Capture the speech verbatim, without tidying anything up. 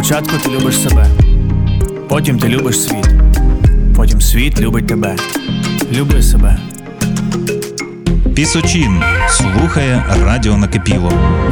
Спочатку ти любиш себе, потім ти любиш світ, потім світ любить тебе. Люби себе. Пісочин слухає радіо Накипіло.